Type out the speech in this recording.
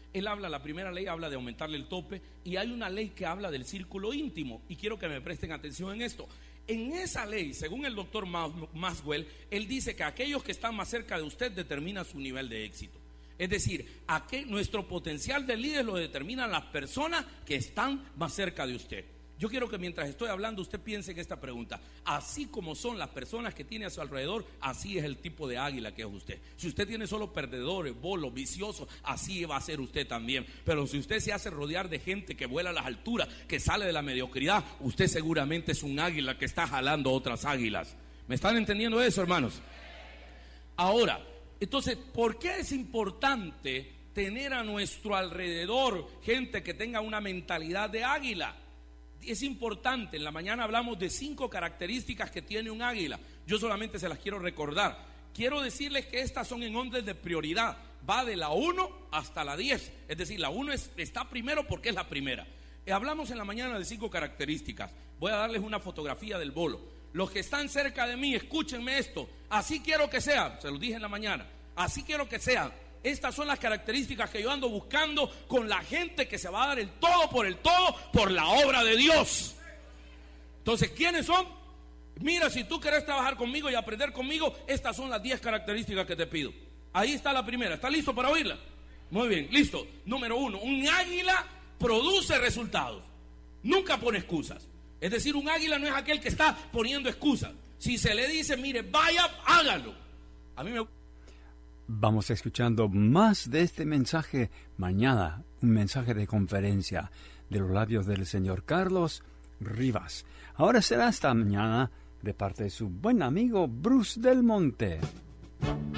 La primera ley habla de aumentarle el tope, y hay una ley que habla del círculo íntimo, y quiero que me presten atención en esto. En esa ley, según el doctor Maxwell, él dice que aquellos que están más cerca de usted determinan su nivel de éxito. Es decir, nuestro potencial de líder lo determinan las personas que están más cerca de usted. Yo quiero que mientras estoy hablando usted piense en esta pregunta: así como son las personas que tiene a su alrededor, así es el tipo de águila que es usted. Si usted tiene solo perdedores, bolos, viciosos, así va a ser usted también. Pero si usted se hace rodear de gente que vuela a las alturas, que sale de la mediocridad, usted seguramente es un águila que está jalando otras águilas. ¿Me están entendiendo eso, hermanos? Ahora, entonces, ¿por qué es importante tener a nuestro alrededor gente que tenga una mentalidad de águila? Es importante. En la mañana hablamos de 5 características que tiene un águila. Yo solamente se las quiero recordar. Quiero decirles que estas son en orden de prioridad. Va de la 1 hasta la 10. Es decir, la 1 está primero porque es la primera. Hablamos en la mañana de 5 características. Voy a darles una fotografía del bolo. Los que están cerca de mí, escúchenme esto. Así quiero que sea. Se los dije en la mañana. Así quiero que sea. Estas son las características que yo ando buscando con la gente que se va a dar el todo por la obra de Dios. Entonces, ¿quiénes son? Mira, si tú querés trabajar conmigo y aprender conmigo, estas son las 10 características que te pido. Ahí está la primera. ¿Está listo para oírla? Muy bien, listo. Número 1, un águila produce resultados. Nunca pone excusas. Es decir, un águila no es aquel que está poniendo excusas. Si se le dice, mire, vaya, hágalo. A mí me... Vamos escuchando más de este mensaje mañana, un mensaje de conferencia de los labios del señor Carlos Rivas. Ahora será hasta mañana de parte de su buen amigo Bruce Del Monte.